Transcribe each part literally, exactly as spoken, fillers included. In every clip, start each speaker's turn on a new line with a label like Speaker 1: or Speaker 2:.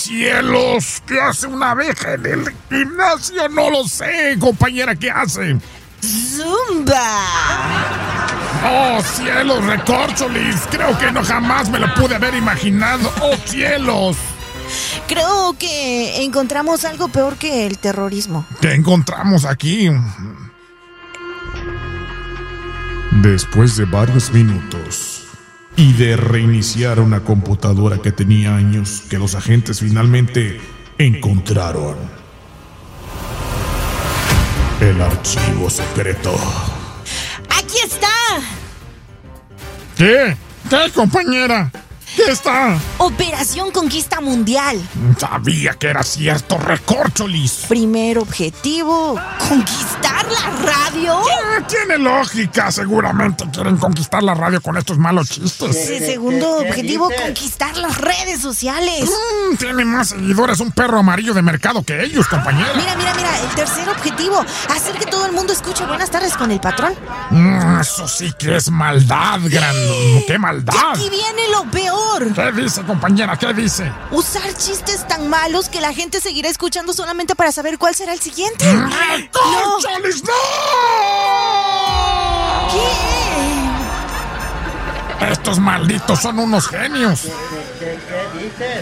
Speaker 1: cielos! ¿Qué hace una abeja en el gimnasio? No lo sé, compañera, ¿qué hace?
Speaker 2: ¡Zumba!
Speaker 1: ¡Oh, cielos, recorcholis! Creo que no jamás me lo pude haber imaginado. ¡Oh, cielos!
Speaker 2: Creo que encontramos algo peor que el terrorismo.
Speaker 1: ¿Qué encontramos aquí? Después de varios minutos y de reiniciar una computadora que tenía años, que los agentes finalmente encontraron el archivo secreto.
Speaker 2: ¡Aquí está!
Speaker 1: ¿Qué? ¿Qué, compañera? ¿Qué está?
Speaker 2: Operación Conquista Mundial.
Speaker 1: Sabía que era cierto, recorcholis.
Speaker 2: Primer objetivo, ¿conquistar la radio?
Speaker 1: ¿Qué? Tiene lógica, seguramente quieren conquistar la radio con estos malos chistes.
Speaker 2: Sí, segundo objetivo, conquistar las redes sociales.
Speaker 1: Mm, tiene más seguidores un perro amarillo de mercado que ellos, compañera.
Speaker 2: Mira, mira, mira, el tercer objetivo, hacer que todo el mundo escuche Buenas tardes con el patrón.
Speaker 1: Mm, eso sí que es maldad, gran... ¡Qué maldad!
Speaker 2: Y aquí viene lo peor.
Speaker 1: ¿Qué dice, compañera? ¿Qué dice?
Speaker 2: Usar chistes tan malos que la gente seguirá escuchando solamente para saber cuál será el siguiente.
Speaker 1: ¡Recorcholis, no!
Speaker 2: ¿Qué?
Speaker 1: Estos malditos son unos genios.
Speaker 3: ¿Qué, qué dices?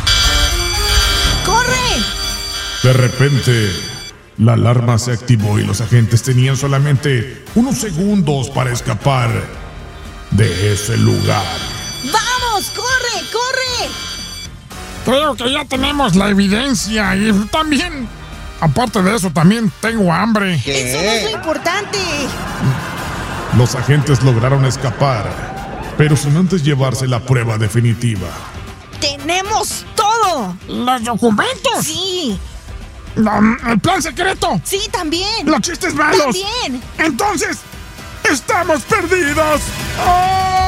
Speaker 2: ¡Corre!
Speaker 1: De repente, la alarma se activó y los agentes tenían solamente unos segundos para escapar de ese lugar.
Speaker 2: ¡Vamos! ¡Corre! ¡Corre!
Speaker 1: Creo que ya tenemos la evidencia y también, aparte de eso, también tengo hambre.
Speaker 3: ¿Qué?
Speaker 2: Eso no es lo importante.
Speaker 1: Los agentes lograron escapar, pero sin antes llevarse la prueba definitiva.
Speaker 2: ¡Tenemos todo!
Speaker 1: ¿Los documentos?
Speaker 2: Sí,
Speaker 1: Um, ¿El plan secreto?
Speaker 2: sí, también.
Speaker 1: ¿Los chistes malos?
Speaker 2: También.
Speaker 1: Entonces, ¡estamos perdidos! ¡Oh!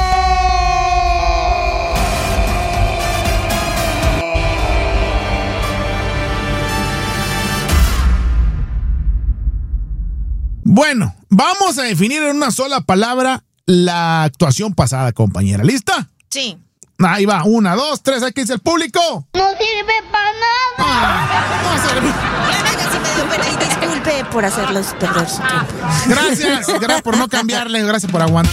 Speaker 1: Bueno, vamos a definir en una sola palabra la actuación pasada, compañera. ¿Lista?
Speaker 2: Sí.
Speaker 1: Ahí va, una, dos, tres, aquí dice el público.
Speaker 4: No sirve para nada.
Speaker 1: Ah, no sirve.
Speaker 2: Ya casi me dio pena y disculpe por hacerlos perder su tiempo.
Speaker 1: Gracias, gracias por no cambiarle, gracias por aguantar.